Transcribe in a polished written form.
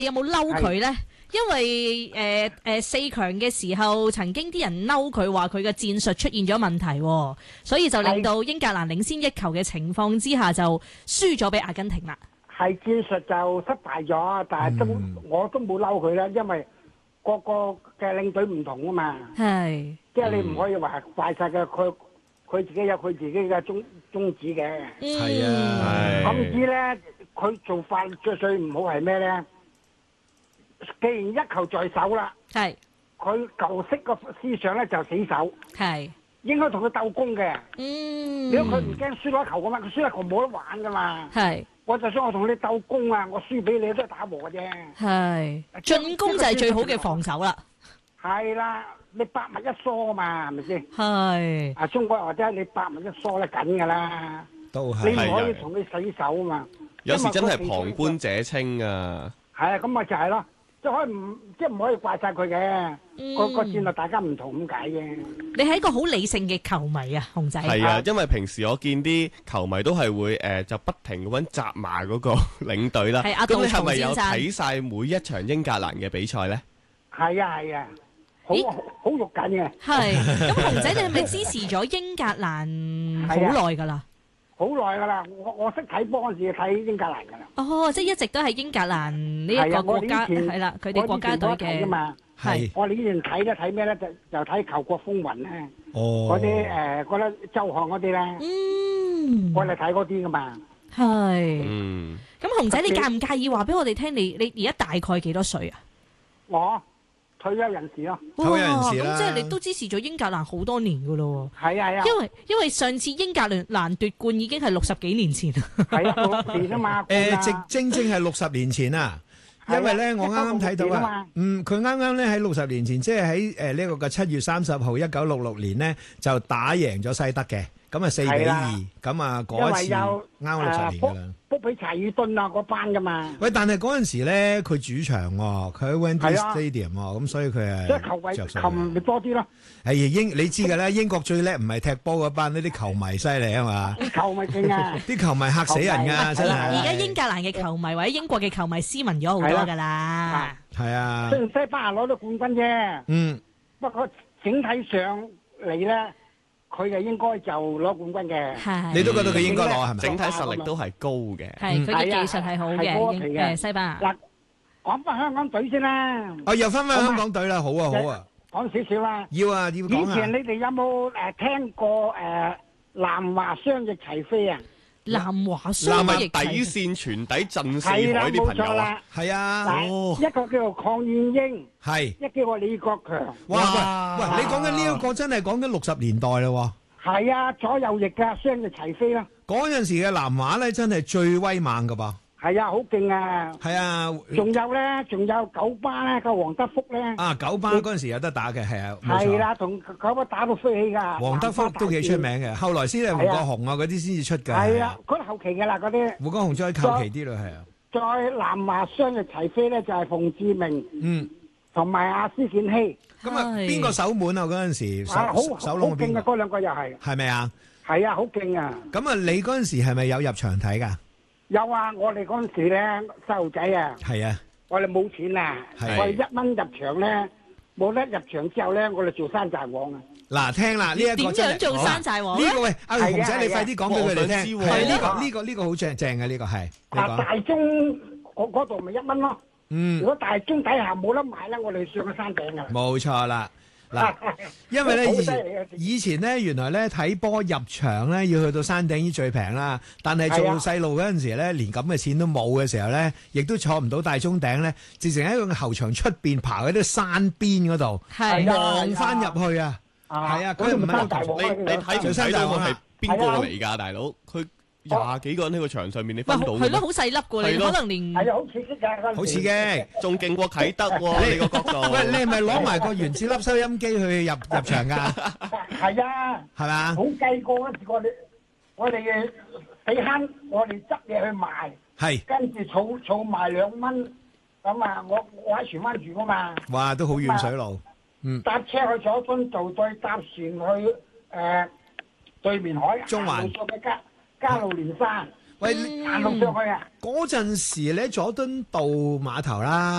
有冇嬲佢咧？因為四強嘅時候，曾經啲人嬲佢話佢嘅戰術出現咗問題，所以就令到英格蘭領先一球嘅情況之下就輸咗俾阿根廷啦。 係戰術就失敗咗，但係我都冇嬲佢啦，因為個個嘅領隊唔同啊嘛。 係， 即係你唔可以話怪晒嘅，佢自己有佢自己嘅宗旨嘅。 係啊， 咁至咧，佢做法最唔好係咩咧？既然一球在手啦， 係佢舊式個思想咧就死守， 係應該同佢鬥攻嘅。如果佢唔驚輸咗一球嘅嘛，佢輸一球冇得玩噶嘛。 係， 我就算我同你鬥攻啊，我輸俾你都係打和嘅啫。 係進攻就係最好嘅防守啦。 係啦，你百密一疏啊嘛，係咪先？ 係啊，中國或者你百密一疏得緊噶啦， 都係。 你唔可以同佢死守啊嘛。 有時真係旁觀者清啊。 係啊，咁咪就係咯。即係唔可以怪晒佢嘅，個戰略大家唔同咁解嘅。 你係一個好理性嘅球迷啊，熊仔。 係啊，因為平時我見啲球迷都係會就不停咁樣責罵嗰個領隊啦。咁你係咪有睇晒每一場英格蘭嘅比賽咧？ 係啊，好肉緊嘅。 係，咁熊仔你係咪支持咗英格蘭好耐㗎啦？ 好耐噶啦，我識睇波嗰陣時睇英格蘭噶啦。 哦，即係一直都係英格蘭呢一個國家係啦，佢哋國家隊嘅。 係。我哋以前睇咧睇咩咧？就睇球國風雲咧。 哦。 嗰啲嗰啲周刊嗰啲咧。我哋睇嗰啲噶嘛。 係。 嗯。 咁熊仔，你介唔介意話俾我哋聽？你而家大概幾多歲啊？ 我退休人士咯。 退休人士啦。 咁即係你都支持咗英格蘭好多年噶咯。 係啊。 因為上次英格蘭奪冠已經係60幾年前啦。 係啊，60年啊嘛。 正係60年前啊。因為咧，我啱啱睇到啊，佢啱啱咧喺60年前，即係喺呢個嘅7月30號1966年咧，就打贏咗西德嘅，咁啊4-2，咁啊嗰一次啱60年噶啦。 卜比查爾頓啊嗰班噶嘛。 喂，但係嗰陣時咧，佢主場喎，佢喺 Wembley Stadium 喎，咁所以佢係即係球迷多啲咯。 你知㗎啦，英國最叻唔係踢波嗰班，呢啲球迷犀利啊嘛。 啲球迷勁啊！ 啲球迷嚇死人㗎，真係。 而家英格蘭嘅球迷或者英國嘅球迷斯文咗好多㗎啦。 係啊。 雖然西班牙攞到冠軍啫。不過整體上嚟咧，佢就應該就攞冠軍嘅。 你都覺得佢應該攞係咪？ 整體實力都係高嘅。 係，佢嘅技術係好嘅。西班牙。 嗱，講翻香港隊先啦。 又翻香港隊啦，好啊好啊。 講少少啦。 要講以前你哋有冇聽過南華雙翼齊飛啊？ 南華雙翼底線傳底震四海啲朋友啊！ 係啊， 一個叫做鄺燕英， 係一叫做李國強。 哇！喂，你講緊呢一個真係講緊60年代啦喎。 係啊，左右翼噶，雙翼齊飛啦。 嗰陣時嘅南華咧，真係最威猛噶噃。 係啊，好勁啊！ 係啊， 仲有九巴咧，個黃德福咧。 啊，九巴嗰陣時有得打嘅，係啊，冇錯。 係啦，同九巴打到飛起噶。 黃德福都幾出名嘅，後來先係胡國雄啊嗰啲先至出㗎。 係啊，嗰啲後期噶啦嗰啲。 胡國雄再後期啲咯，係啊。 再南華雙翼齊飛咧，就係馮志明，同埋阿施建熙。 咁啊，邊個守門啊？嗰陣時守龍邊個？ 嗰兩個又係。 係咪啊？ 係啊，好勁啊！ 咁啊，你嗰陣時係咪有入場睇㗎？ 有啊！我哋嗰陣時咧，細路仔啊， 係啊， 我哋冇錢啊，我哋1蚊入場咧，冇得入場之後咧，我哋做山寨王啊！ 嗱，聽啦，呢一個真係點樣做山寨王？ 呢個喂，阿熊仔，你快啲講俾佢哋聽。係呢個好正嘅呢個係。 大中嗰度咪1蚊咯。如果大中底下冇得買咧，我哋上個山頂啊。 冇錯啦。嗱，因為咧以前咧原來咧睇波入場咧要去到山頂已經最平啦，但係做細路嗰陣時咧連咁嘅錢都冇嘅時候咧，亦都坐唔到大鐘頂咧，直情喺個球場出邊爬喺啲山邊嗰度望翻入去啊！係啊，佢唔係你睇唔睇到係邊個嚟㗎，大佬？佢20幾個人喺個場上面，你分到係咯，好細粒㗎，你可能連係啊，好刺激㗎， 好刺激， 仲勁過啟德喎！你個角度， 喂，你係咪攞埋個原子粒收音機去入場㗎？ 係啊，係嘛？好計過嗰時，我哋嘅死慳，我哋執嘢去賣， 係跟住儲埋2蚊，咁啊，我喺荃灣住㗎嘛。 哇，都好遠水路， 搭車去佐敦道，再搭船去對面海， 中環加路連山。 喂， 行路上去啊！ 嗰陣時你喺佐敦道碼頭啦。